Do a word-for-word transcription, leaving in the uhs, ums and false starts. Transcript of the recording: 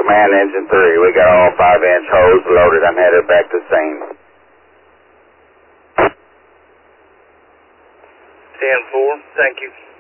Command Engine three. We got all five inch hose loaded. I'm headed back to scene. ten four, thank you.